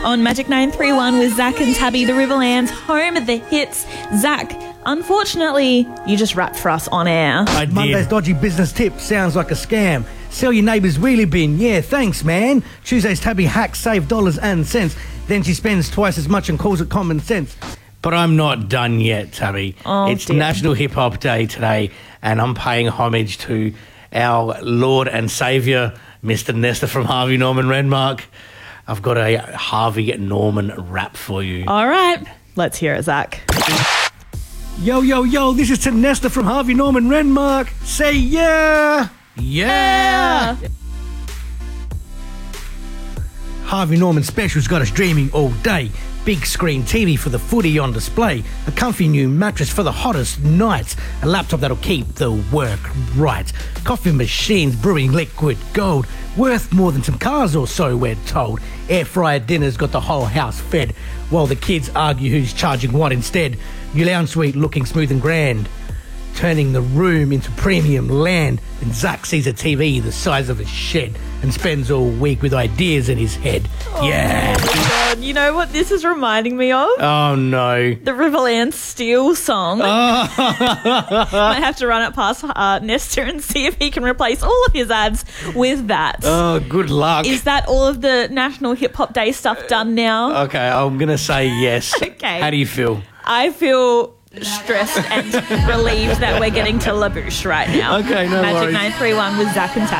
On Magic 931 with Zach and Tabby, the Riverlands, home of the hits. Zach, unfortunately, you just rapped for us on air. I did. Monday's dodgy business tip sounds like a scam. Sell your neighbour's wheelie bin. Yeah, thanks, man. Tuesday's Tabby hacks save dollars and cents. Then she spends twice as much and calls it common sense. But I'm not done yet, Tabby. It's dear. National Hip Hop Day today, and I'm paying homage to our Lord and Saviour, Mr. Nestor from Harvey Norman Renmark. I've got a Harvey Norman rap for you. All right, let's hear it, Zach. Yo, yo, yo, this is to Nestor from Harvey Norman Renmark. Say yeah! Yeah! Harvey Norman Special's got us dreaming all day. Big screen TV for the footy on display. A comfy new mattress for the hottest nights. A laptop that'll keep the work right. Coffee machines brewing liquid gold. Worth more than some cars or so, we're told. Air fryer dinner's got the whole house fed. While the kids argue who's charging what instead. New lounge suite looking smooth and grand. Turning the room into premium land. And Zach sees a TV the size of a shed and spends all week with ideas in his head. Yeah. Oh my God, you know what this is reminding me of? Oh, no. The Riverlands Steel song. Might have to run it past Nestor and see if he can replace all of his ads with that. Oh, good luck. Is that all of the National Hip Hop Day stuff done now? Okay, I'm going to say yes. Okay. How do you feel? I feel stressed and relieved that we're getting to La Bouche right now. Okay, no Magic worries. 931 with Zach and Tab.